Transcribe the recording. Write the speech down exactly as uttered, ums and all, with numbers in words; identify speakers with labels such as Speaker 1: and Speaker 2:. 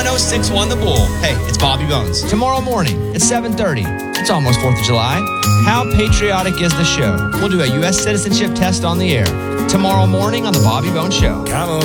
Speaker 1: one oh six one The Bull. Hey, it's Bobby Bones.
Speaker 2: Tomorrow morning at seven thirty. It's almost fourth of July. How patriotic is the show? We'll do a U S citizenship test on the air tomorrow morning on The Bobby Bones Show.